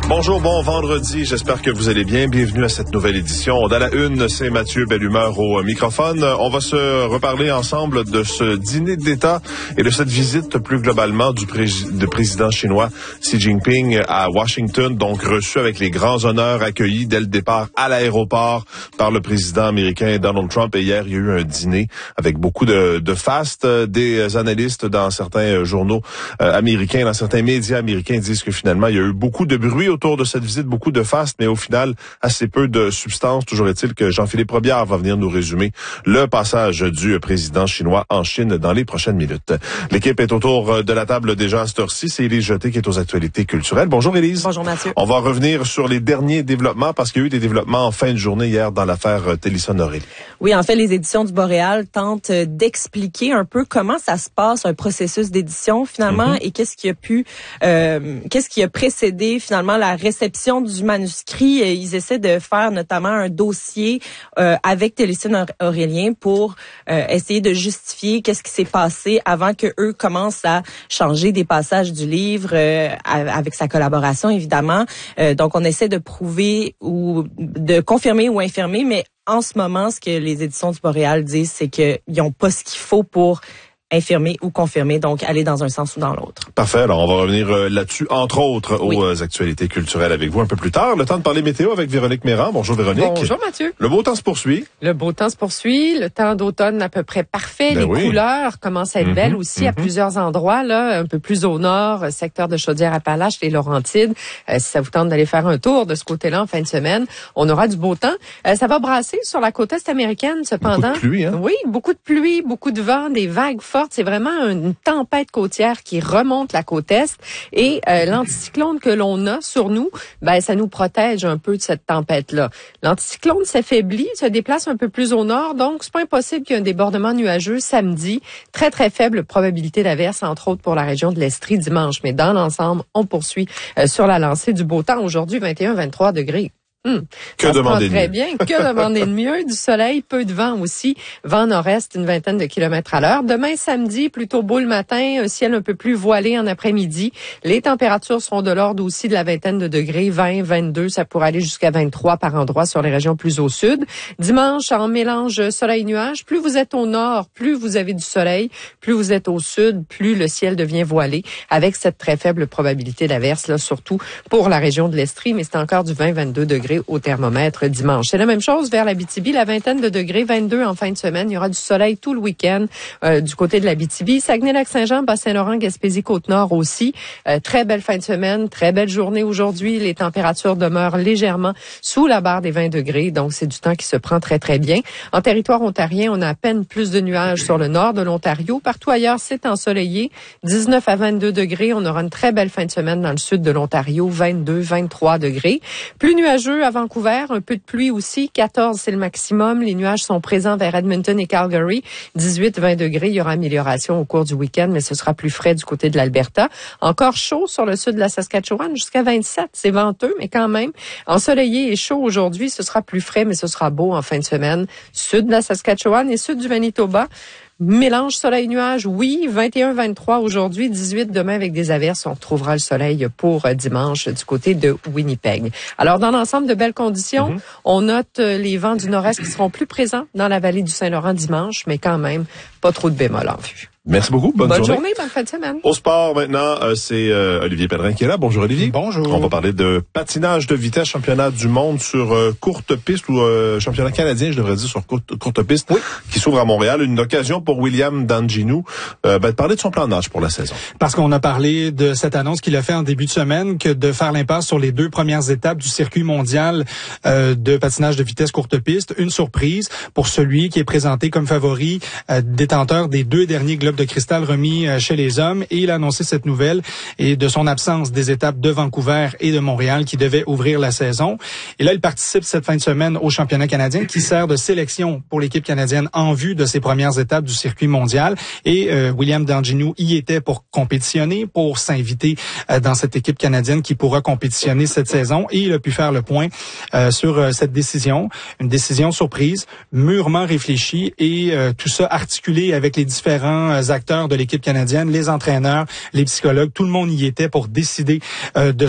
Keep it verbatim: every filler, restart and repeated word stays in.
Bonjour, bon vendredi, j'espère que vous allez bien. Bienvenue à cette nouvelle édition. Dans la une, c'est Mathieu Bellumeur au microphone. On va se reparler ensemble de ce dîner d'État et de cette visite plus globalement du pré- de président chinois Xi Jinping à Washington, donc reçu avec les grands honneurs, accueilli dès le départ à l'aéroport par le président américain Donald Trump. Et hier, il y a eu un dîner avec beaucoup de, de faste. Des analystes dans certains journaux euh, américains, dans certains médias américains disent que finalement, il y a eu beaucoup de bruit autour de cette visite, beaucoup de faste, mais au final, assez peu de substance. Toujours est-il que Jean-Philippe Robillard va venir nous résumer le passage du président chinois en Chine dans les prochaines minutes. L'équipe est autour de la table déjà à cette heure-ci. C'est Élise Jeté qui est aux actualités culturelles. Bonjour Élise. Bonjour Mathieu. On va revenir sur les derniers développements parce qu'il y a eu des développements en fin de journée hier dans l'affaire Télison-Aurélie. Oui, en fait, les éditions du Boréal tentent d'expliquer un peu comment ça se passe, un processus d'édition finalement, mm-hmm. et qu'est-ce qui a pu, euh, qu'est-ce qui a précédé finalement la réception du manuscrit. Ils essaient de faire notamment un dossier euh, avec Télison-Aurélien pour euh, essayer de justifier qu'est-ce qui s'est passé avant que eux commencent à changer des passages du livre euh, avec sa collaboration évidemment. Euh, donc on essaie de prouver ou de confirmer ou infirmer, mais en ce moment, ce que les éditions du Boréal disent, c'est qu'ils n'ont pas ce qu'il faut pour infirmer ou confirmer, donc aller dans un sens ou dans l'autre. Parfait. Alors, on va revenir euh, là-dessus, entre autres, oui. aux euh, actualités culturelles avec vous un peu plus tard. Le temps de parler météo avec Véronique Méran. Bonjour Véronique. Bonjour Mathieu. Le beau temps se poursuit. Le beau temps se poursuit. Le temps d'automne à peu près parfait. Ben Les oui. couleurs commencent à être mm-hmm. belles aussi mm-hmm. à plusieurs endroits, là, un peu plus au nord, secteur de Chaudière-Appalaches, les Laurentides. Euh, si ça vous tente d'aller faire un tour de ce côté-là en fin de semaine, on aura du beau temps. Euh, ça va brasser sur la côte est américaine, cependant. Beaucoup de pluie, hein? Oui, beaucoup de pluie, beaucoup de vent, des vagues fortes. C'est vraiment un une tempête côtière qui remonte la côte est et euh, l'anticyclone que l'on a sur nous, ben ça nous protège un peu de cette tempête-là. L'anticyclone s'affaiblit, se déplace un peu plus au nord, donc c'est pas impossible qu'il y ait un débordement nuageux samedi. Très, très faible probabilité d'averse, entre autres pour la région de l'Estrie dimanche. Mais dans l'ensemble, on poursuit euh, sur la lancée du beau temps. Aujourd'hui, vingt et un à vingt-trois degrés. Hum, que demander de très mieux? bien. Que demander de mieux? Du soleil, peu de vent aussi. Vent nord-est, une vingtaine de kilomètres à l'heure. Demain, samedi, plutôt beau le matin, un ciel un peu plus voilé en après-midi. Les températures seront de l'ordre aussi de la vingtaine de degrés, vingt, vingt-deux. Ça pourrait aller jusqu'à vingt-trois par endroit sur les régions plus au sud. Dimanche, en mélange soleil-nuage. Plus vous êtes au nord, plus vous avez du soleil. Plus vous êtes au sud, plus le ciel devient voilé avec cette très faible probabilité d'averse, là, surtout pour la région de l'Estrie. Mais c'est encore du vingt à vingt-deux degrés au thermomètre dimanche. C'est la même chose vers l'Abitibi, la vingtaine de degrés, vingt-deux en fin de semaine. Il y aura du soleil tout le week-end euh, du côté de l'Abitibi. Saguenay-Lac-Saint-Jean, Bas-Saint-Laurent, Gaspésie, Côte-Nord aussi. Euh, très belle fin de semaine, très belle journée aujourd'hui. Les températures demeurent légèrement sous la barre des vingt degrés, donc c'est du temps qui se prend très, très bien. En territoire ontarien, on a à peine plus de nuages sur le nord de l'Ontario. Partout ailleurs, c'est ensoleillé. dix-neuf à vingt-deux degrés. On aura une très belle fin de semaine dans le sud de l'Ontario, vingt-deux, vingt-trois degrés. Plus nuageux à Vancouver, un peu de pluie aussi, quatorze c'est le maximum. Les nuages sont présents vers Edmonton et Calgary, dix-huit à vingt degrés. Il y aura amélioration au cours du week-end, mais ce sera plus frais du côté de l'Alberta. Encore chaud sur le sud de la Saskatchewan, jusqu'à vingt-sept. C'est venteux, mais quand même. Ensoleillé et chaud aujourd'hui, ce sera plus frais, mais ce sera beau en fin de semaine. Sud de la Saskatchewan et sud du Manitoba. Mélange soleil-nuage, oui, vingt et un à vingt-trois aujourd'hui, dix-huit demain avec des averses. On retrouvera le soleil pour dimanche du côté de Winnipeg. Alors, dans l'ensemble de belles conditions, mm-hmm. on note les vents du nord-est qui seront plus présents dans la vallée du Saint-Laurent dimanche, mais quand même, pas trop de bémol en vue. Merci beaucoup. Bonne, bonne journée. journée, bonne fin de semaine. Au sport, maintenant, euh, c'est euh, Olivier Pellerin qui est là. Bonjour, Olivier. Bonjour. On va parler de patinage de vitesse, championnat du monde sur euh, courte piste ou euh, championnat canadien, je devrais dire, sur courte, courte piste, oui. qui s'ouvre à Montréal. Une occasion pour William Danginou euh, ben, de parler de son plan de match pour la saison. Parce qu'on a parlé de cette annonce qu'il a fait en début de semaine, que de faire l'impasse sur les deux premières étapes du circuit mondial euh, de patinage de vitesse courte piste. Une surprise pour celui qui est présenté comme favori, euh, détenteur des deux derniers globes de cristal remis chez les hommes, et il a annoncé cette nouvelle et de son absence des étapes de Vancouver et de Montréal qui devaient ouvrir la saison. Et là, il participe cette fin de semaine au championnat canadien qui sert de sélection pour l'équipe canadienne en vue de ses premières étapes du circuit mondial. Et euh, William Danginou y était pour compétitionner, pour s'inviter euh, dans cette équipe canadienne qui pourra compétitionner cette saison. Et il a pu faire le point euh, sur euh, cette décision, une décision surprise, mûrement réfléchie et euh, tout ça articulé avec les différents euh, acteurs de l'équipe canadienne, les entraîneurs, les psychologues, tout le monde y était pour décider euh, de